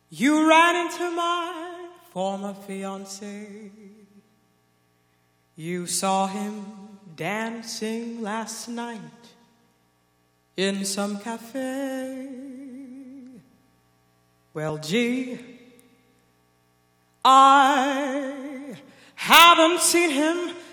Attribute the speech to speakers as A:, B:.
A: You ran into my former fiancé. You saw him dancing last night in some cafe. Well, gee, I haven't seen him